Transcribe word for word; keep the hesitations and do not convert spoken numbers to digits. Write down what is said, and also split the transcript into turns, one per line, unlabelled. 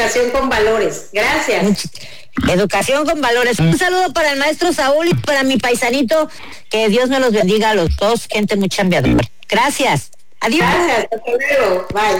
educación con valores. Gracias.
Educación con valores. Un saludo para el maestro Saúl y para mi paisanito. Que Dios me los bendiga a los dos. Gente muy chambeadora. Gracias. Adiós.
Gracias. Hasta luego. Bye.